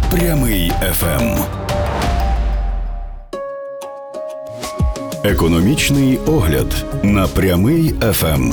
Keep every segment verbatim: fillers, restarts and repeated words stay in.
Прямий еф ем. Економічний огляд на Прямий еф ем.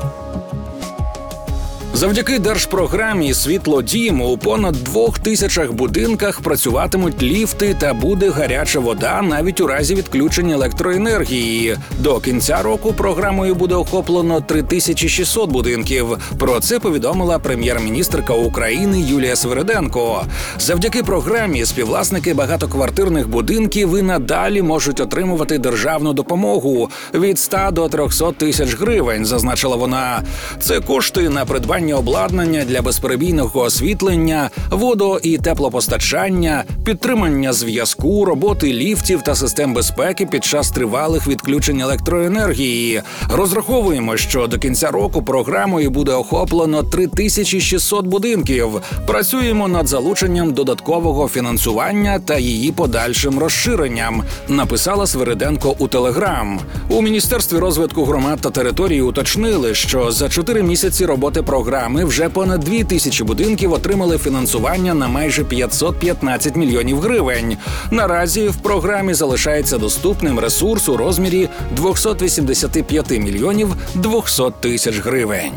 Завдяки держпрограмі «Світлодім» у понад двох тисячах будинках працюватимуть ліфти та буде гаряча вода навіть у разі відключення електроенергії. До кінця року програмою буде охоплено три тисячі шістсот будинків. Про це повідомила прем'єр-міністерка України Юлія Свириденко. Завдяки програмі співвласники багатоквартирних будинків і надалі можуть отримувати державну допомогу від ста до трьохсот тисяч гривень, зазначила вона. Це кошти на придбання обладнання для безперебійного освітлення, водо- і теплопостачання, підтримання зв'язку, роботи ліфтів та систем безпеки під час тривалих відключень електроенергії. Розраховуємо, що до кінця року програмою буде охоплено три тисячі шістсот будинків. Працюємо над залученням додаткового фінансування та її подальшим розширенням, написала Свириденко у Телеграм. У Міністерстві розвитку громад та територій уточнили, що за чотири місяці роботи програми вже понад дві тисячі будинків отримали фінансування на майже п'ятсот п'ятнадцять мільйонів гривень. Наразі в програмі залишається доступним ресурс у розмірі двісті вісімдесят п'ять мільйонів двісті тисяч гривень.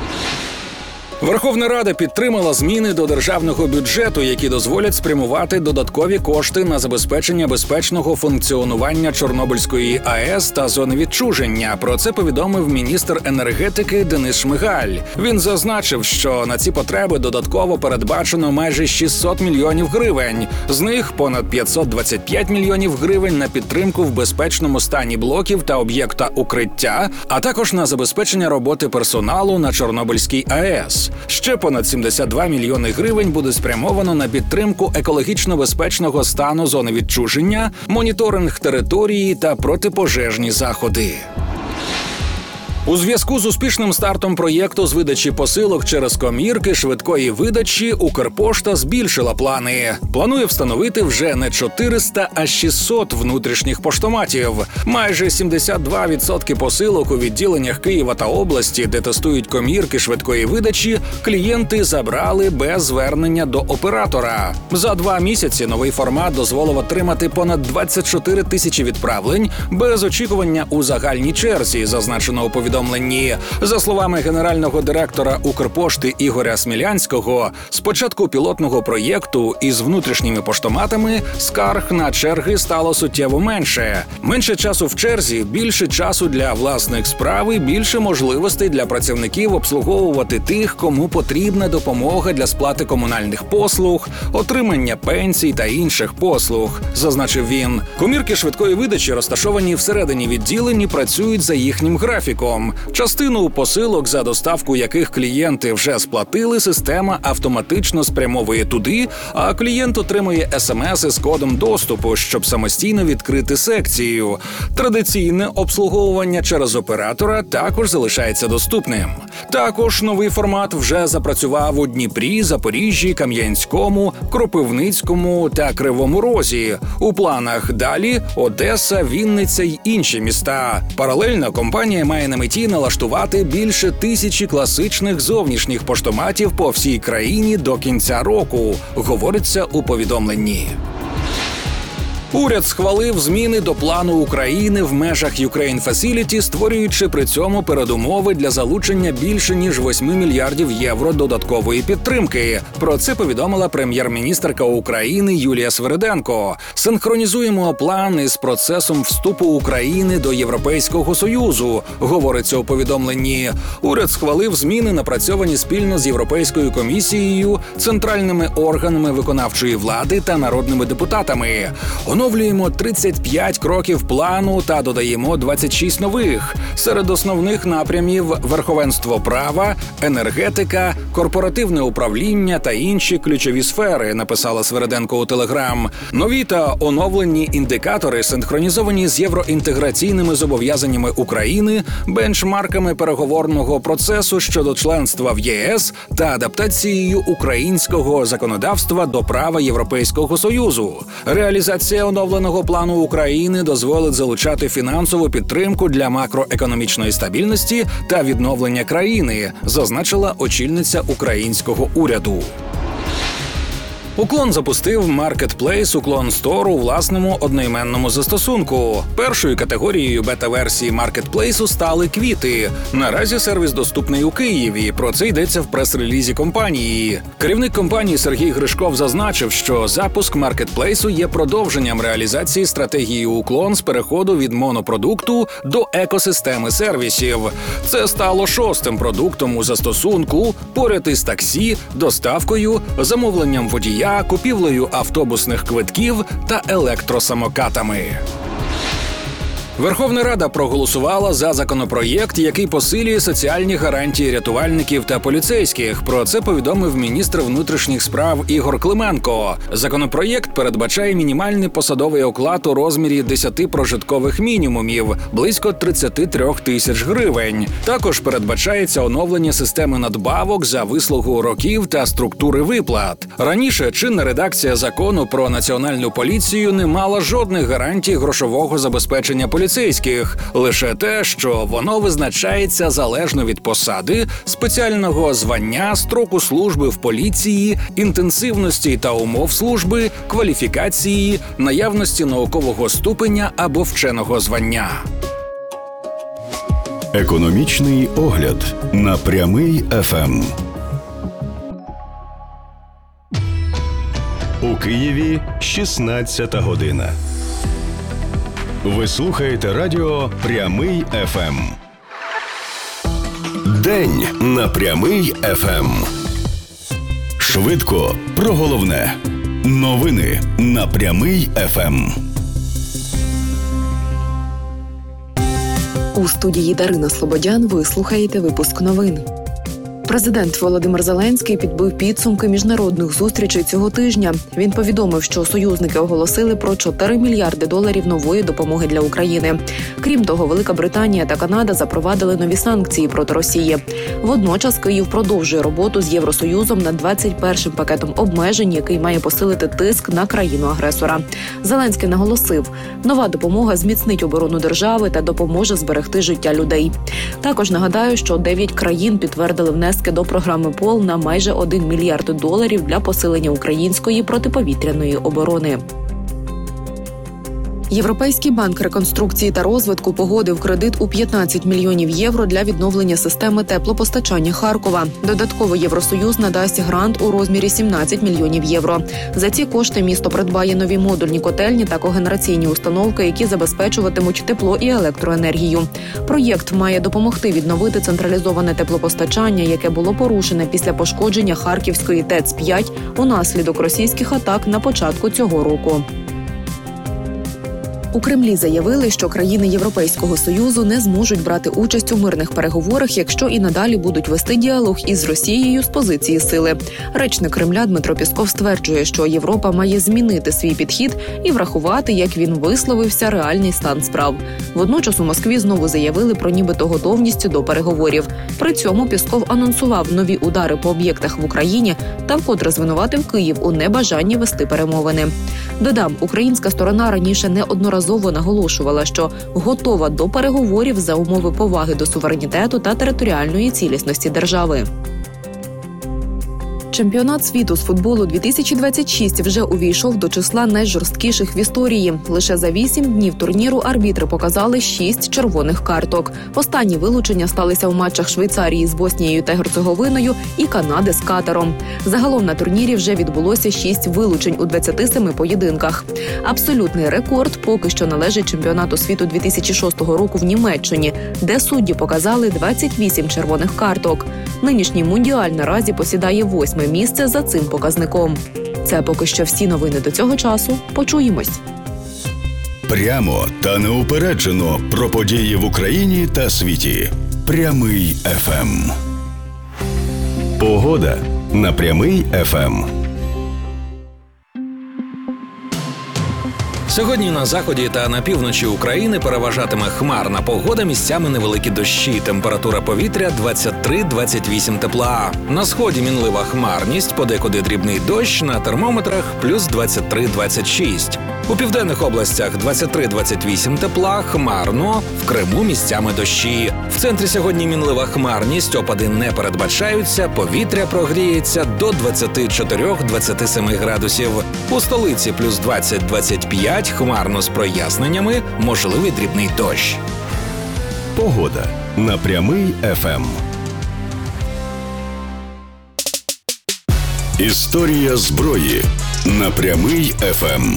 Верховна Рада підтримала зміни до державного бюджету, які дозволять спрямувати додаткові кошти на забезпечення безпечного функціонування Чорнобильської АЕС та зони відчуження. Про це повідомив міністр енергетики Денис Шмигаль. Він зазначив, що на ці потреби додатково передбачено майже шістсот мільйонів гривень. З них понад п'ятсот двадцять п'ять мільйонів гривень на підтримку в безпечному стані блоків та об'єкта укриття, а також на забезпечення роботи персоналу на Чорнобильській АЕС. Ще понад сімдесят два мільйони гривень буде спрямовано на підтримку екологічно безпечного стану зони відчуження, моніторинг території та протипожежні заходи. У зв'язку з успішним стартом проєкту з видачі посилок через комірки швидкої видачі Укрпошта збільшила плани. Планує встановити вже не чотириста, а шістсот внутрішніх поштоматів. Майже сімдесят два відсотки посилок у відділеннях Києва та області, де тестують комірки швидкої видачі, клієнти забрали без звернення до оператора. За два місяці новий формат дозволив отримати понад двадцять чотири тисячі відправлень без очікування у загальній черзі, зазначено у повідомленні. За словами генерального директора Укрпошти Ігоря Смілянського, з початку пілотного проєкту із внутрішніми поштоматами скарг на черги стало суттєво менше. Менше часу в черзі, більше часу для власних справ і більше можливостей для працівників обслуговувати тих, кому потрібна допомога для сплати комунальних послуг, отримання пенсій та інших послуг, зазначив він. Комірки швидкої видачі, розташовані всередині відділень, і працюють за їхнім графіком. Частину посилок, за доставку яких клієнти вже сплатили, система автоматично спрямовує туди, а клієнт отримує смс із кодом доступу, щоб самостійно відкрити секцію. Традиційне обслуговування через оператора також залишається доступним. Також новий формат вже запрацював у Дніпрі, Запоріжжі, Кам'янському, Кропивницькому та Кривому Розі. У планах далі Одеса, Вінниця й інші міста. Паралельно компанія має на меті налаштувати більше тисячі класичних зовнішніх поштоматів по всій країні до кінця року, говориться у повідомленні. Уряд схвалив зміни до плану України в межах Ukraine Facility, створюючи при цьому передумови для залучення більше ніж восьми мільярдів євро додаткової підтримки. Про це повідомила прем'єр-міністерка України Юлія Свириденко. Синхронізуємо план із процесом вступу України до Європейського Союзу, говориться у повідомленні. Уряд схвалив зміни, напрацьовані спільно з Європейською комісією, центральними органами виконавчої влади та народними депутатами. Оновлюємо тридцять п'ять кроків плану та додаємо двадцять шість нових. Серед основних напрямів – верховенство права, енергетика, корпоративне управління та інші ключові сфери, написала Свириденко у Телеграм. Нові та оновлені індикатори синхронізовані з євроінтеграційними зобов'язаннями України, бенчмарками переговорного процесу щодо членства в ЄС та адаптацією українського законодавства до права Європейського Союзу. Реалізація оновленого плану України дозволить залучати фінансову підтримку для макроекономічної стабільності та відновлення країни, зазначила очільниця українського уряду. Уклон запустив маркетплейс Уклон Стор у власному одноіменному застосунку. Першою категорією бета-версії маркетплейсу стали квіти. Наразі сервіс доступний у Києві. Про це йдеться в прес-релізі компанії. Керівник компанії Сергій Гришков зазначив, що запуск маркетплейсу є продовженням реалізації стратегії Уклон з переходу від монопродукту до екосистеми сервісів. Це стало шостим продуктом у застосунку, поряд із таксі, доставкою, замовленням водія, купівлею автобусних квитків та електросамокатами. Верховна Рада проголосувала за законопроєкт, який посилює соціальні гарантії рятувальників та поліцейських. Про це повідомив міністр внутрішніх справ Ігор Клименко. Законопроєкт передбачає мінімальний посадовий оклад у розмірі десяти прожиткових мінімумів – близько тридцять три тисяч гривень. Також передбачається оновлення системи надбавок за вислугу років та структури виплат. Раніше чинна редакція закону про національну поліцію не мала жодних гарантій грошового забезпечення поліцейських. Лише те, що воно визначається залежно від посади, спеціального звання, строку служби в поліції, інтенсивності та умов служби, кваліфікації, наявності наукового ступеня або вченого звання. Економічний огляд на Прямий еф ем. У Києві шістнадцята година. Ви слухаєте радіо Прямий еф ем. День на Прямий еф ем. Швидко про головне. Новини на Прямий еф ем. У студії Дарина Слободян ви слухаєте випуск новин. Президент Володимир Зеленський підбив підсумки міжнародних зустрічей цього тижня. Він повідомив, що союзники оголосили про чотири мільярди доларів нової допомоги для України. Крім того, Велика Британія та Канада запровадили нові санкції проти Росії. Водночас Київ продовжує роботу з Євросоюзом над двадцять першим пакетом обмежень, який має посилити тиск на країну-агресора. Зеленський наголосив, нова допомога зміцнить оборону держави та допоможе зберегти життя людей. Також нагадаю, що дев'ять країн підтвердили внесення до програми ПОЛ на майже один мільярд доларів для посилення української протиповітряної оборони. Європейський банк реконструкції та розвитку погодив кредит у п'ятнадцять мільйонів євро для відновлення системи теплопостачання Харкова. Додатково Євросоюз надасть грант у розмірі сімнадцять мільйонів євро. За ці кошти місто придбає нові модульні котельні та когенераційні установки, які забезпечуватимуть тепло і електроенергію. Проєкт має допомогти відновити централізоване теплопостачання, яке було порушене після пошкодження Харківської ТЕЦ п'ять унаслідок російських атак на початку цього року. У Кремлі заявили, що країни Європейського Союзу не зможуть брати участь у мирних переговорах, якщо і надалі будуть вести діалог із Росією з позиції сили. Речник Кремля Дмитро Пісков стверджує, що Європа має змінити свій підхід і врахувати, як він висловився, реальний стан справ. Водночас у Москві знову заявили про нібито готовність до переговорів. При цьому Пісков анонсував нові удари по об'єктах в Україні та вкотре звинуватив Київ у небажанні вести перемовини. Додам, українська сторона раніше неодноразово наголошувала, що готова до переговорів за умови поваги до суверенітету та територіальної цілісності держави. Чемпіонат світу з футболу дві тисячі двадцять шість вже увійшов до числа найжорсткіших в історії. Лише за вісім днів турніру арбітри показали шість червоних карток. Останні вилучення сталися в матчах Швейцарії з Боснією та Герцеговиною і Канади з Катаром. Загалом на турнірі вже відбулося шість вилучень у двадцяти семи поєдинках. Абсолютний рекорд поки що належить чемпіонату світу дві тисячі шостого року в Німеччині, де судді показали двадцять вісім червоних карток. Нинішній мундіаль наразі посідає восьме місце за цим показником. Це поки що всі новини до цього часу. Почуємось. Прямо та неупереджено про події в Україні та світі. Прямий еф ем. Погода на Прямий еф ем. Сьогодні на заході та на півночі України переважатиме хмарна погода, місцями невеликі дощі. Температура повітря двадцять три - двадцять вісім тепла. На сході мінлива хмарність, подекуди дрібний дощ, на термометрах плюс двадцять три - двадцять шість. У південних областях двадцять три - двадцять вісім тепла, хмарно, в Криму місцями дощі. В центрі сьогодні мінлива хмарність, опади не передбачаються, повітря прогріється до двадцять чотири - двадцять сім градусів. У столиці плюс двадцять - двадцять п'ять, хмарно з проясненнями, можливий дрібний дощ. Погода на Прямий еф ем. Історія зброї на Прямий еф ем.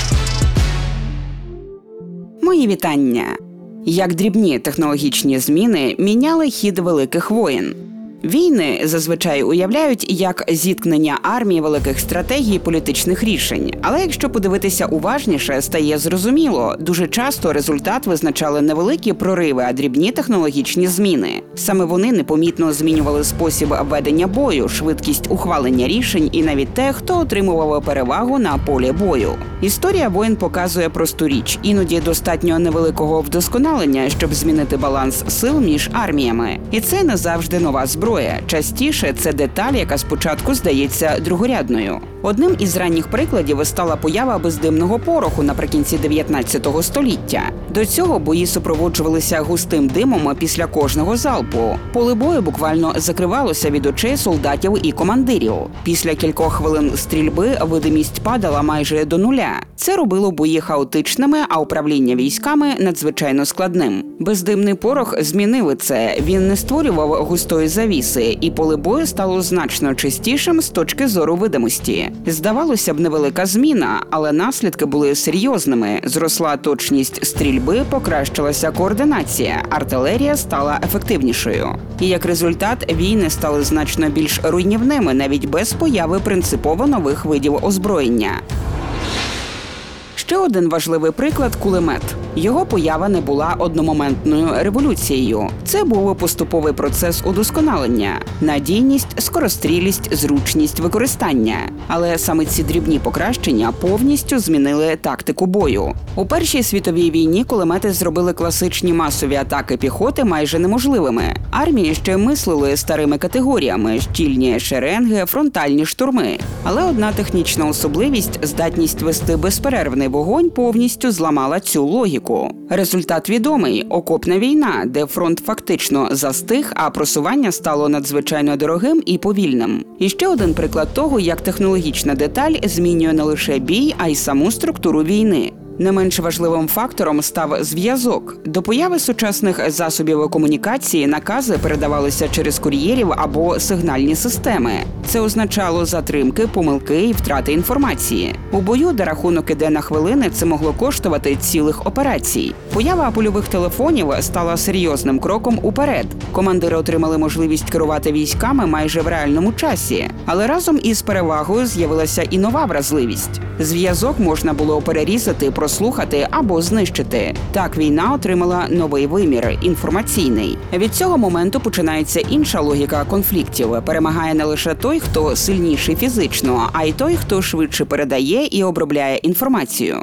Мої вітання. Як дрібні технологічні зміни міняли хід великих воєн. Війни зазвичай уявляють як зіткнення армії великих стратегій і політичних рішень. Але якщо подивитися уважніше, стає зрозуміло, дуже часто результат визначали не великі прориви, а дрібні технологічні зміни. Саме вони непомітно змінювали спосіб ведення бою, швидкість ухвалення рішень і навіть те, хто отримував перевагу на полі бою. Історія воєн показує просту річ. Іноді достатньо невеликого вдосконалення, щоб змінити баланс сил між арміями. І це не завжди нова зброя. Частіше це деталь, яка спочатку здається другорядною. Одним із ранніх прикладів стала поява бездимного пороху наприкінці дев'ятнадцятого століття. До цього бої супроводжувалися густим димом після кожного залпу. Поле бою буквально закривалося від очей солдатів і командирів. Після кількох хвилин стрільби видимість падала майже до нуля. Це робило бої хаотичними, а управління військами надзвичайно складним. Бездимний порох змінив це. Він не створював густої завіси, і поле бою стало значно чистішим з точки зору видимості. Здавалося б, невелика зміна, але наслідки були серйозними. Зросла точність стрільби, покращилася координація, артилерія стала ефективнішою. І як результат, війни стали значно більш руйнівними, навіть без появи принципово нових видів озброєння. Ще один важливий приклад – кулемет. Його поява не була одномоментною революцією. Це був поступовий процес удосконалення – надійність, скорострілість, зручність використання. Але саме ці дрібні покращення повністю змінили тактику бою. У Першій світовій війні кулемети зробили класичні масові атаки піхоти майже неможливими. Армії ще мислили старими категоріями – щільні шеренги, фронтальні штурми. Але одна технічна особливість – здатність вести безперервний вогонь повністю зламала цю логіку. Результат відомий – окопна війна, де фронт фактично застиг, а просування стало надзвичайно дорогим і повільним. І ще один приклад того, як технологічна деталь змінює не лише бій, а й саму структуру війни. Не менш важливим фактором став зв'язок. До появи сучасних засобів комунікації накази передавалися через кур'єрів або сигнальні системи. Це означало затримки, помилки і втрати інформації. У бою, де рахунок іде на хвилини, це могло коштувати цілих операцій. Поява польових телефонів стала серйозним кроком уперед. Командири отримали можливість керувати військами майже в реальному часі. Але разом із перевагою з'явилася і нова вразливість. Зв'язок можна було перерізати, прослухати або знищити. Так війна отримала новий вимір – інформаційний. Від цього моменту починається інша логіка конфліктів. Перемагає не лише той, хто сильніший фізично, а й той, хто швидше передає і обробляє інформацію.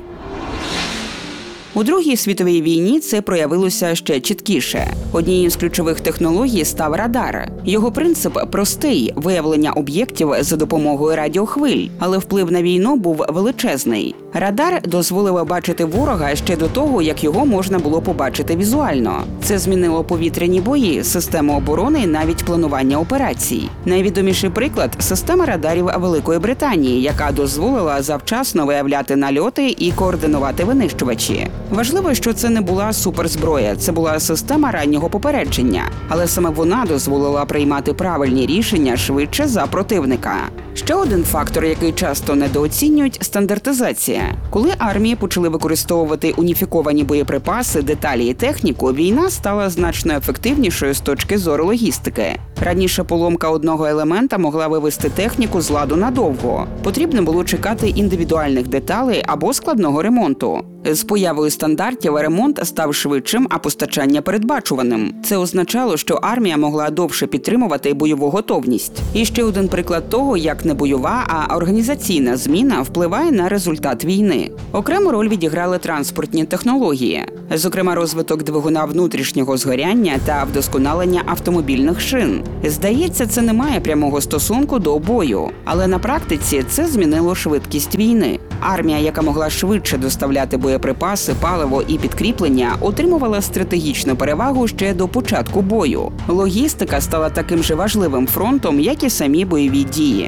У Другій світовій війні це проявилося ще чіткіше. Однією з ключових технологій став радар. Його принцип простий – виявлення об'єктів за допомогою радіохвиль, але вплив на війну був величезний. Радар дозволив бачити ворога ще до того, як його можна було побачити візуально. Це змінило повітряні бої, систему оборони і навіть планування операцій. Найвідоміший приклад – система радарів Великої Британії, яка дозволила завчасно виявляти нальоти і координувати винищувачі. Важливо, що це не була суперзброя, це була система раннього попередження, але саме вона дозволила приймати правильні рішення швидше за противника. Ще один фактор, який часто недооцінюють – стандартизація. Коли армії почали використовувати уніфіковані боєприпаси, деталі і техніку, війна стала значно ефективнішою з точки зору логістики. Раніше поломка одного елемента могла вивести техніку з ладу надовго. Потрібно було чекати індивідуальних деталей або складного ремонту. З появою стандартів ремонт став швидшим, а постачання передбачуваним. Це означало, що армія могла довше підтримувати бойову готовність. І ще один приклад того, як як не бойова, а організаційна зміна впливає на результат війни. Окрему роль відіграли транспортні технології, зокрема розвиток двигуна внутрішнього згоряння та вдосконалення автомобільних шин. Здається, це не має прямого стосунку до бою, але на практиці це змінило швидкість війни. Армія, яка могла швидше доставляти боєприпаси, паливо і підкріплення, отримувала стратегічну перевагу ще до початку бою. Логістика стала таким же важливим фронтом, як і самі бойові дії.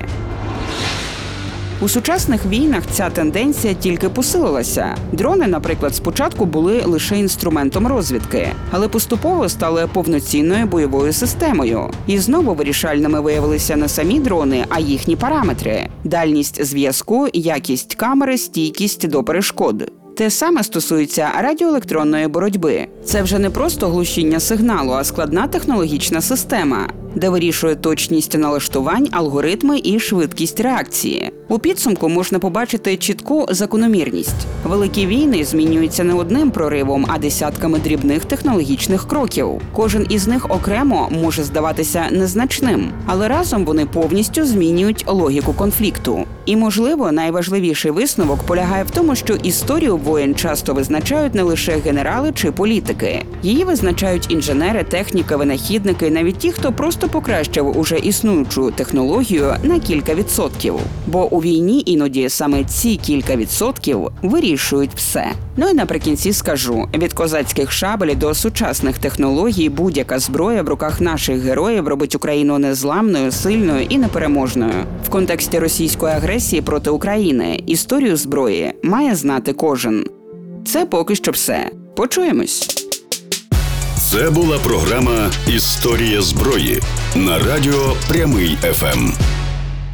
У сучасних війнах ця тенденція тільки посилилася. Дрони, наприклад, спочатку були лише інструментом розвідки, але поступово стали повноцінною бойовою системою. І знову вирішальними виявилися не самі дрони, а їхні параметри – дальність зв'язку, якість камери, стійкість до перешкод. Те саме стосується радіоелектронної боротьби. Це вже не просто глушіння сигналу, а складна технологічна система, де вирішує точність налаштувань, алгоритми і швидкість реакції. У підсумку можна побачити чітку закономірність. Великі війни змінюються не одним проривом, а десятками дрібних технологічних кроків. Кожен із них окремо може здаватися незначним, але разом вони повністю змінюють логіку конфлікту. І, можливо, найважливіший висновок полягає в тому, що історію воєн часто визначають не лише генерали чи політики. Її визначають інженери, техніки, винахідники, навіть ті, хто просто покращив уже існуючу технологію на кілька відсотків. Бо у війні іноді саме ці кілька відсотків вирішують все. Ну і наприкінці скажу, від козацьких шабель до сучасних технологій будь-яка зброя в руках наших героїв робить Україну незламною, сильною і непереможною. В контексті російської агресії проти України історію зброї має знати кожен. Це поки що все. Почуємось. Це була програма «Історія зброї» на радіо «Прямий еф ем».